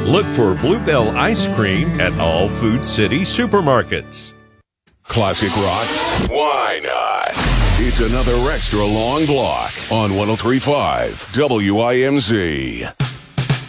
Look for Bluebell ice cream at all Food City supermarkets. Classic rock? Why not? It's another extra long block on 103.5 WIMZ.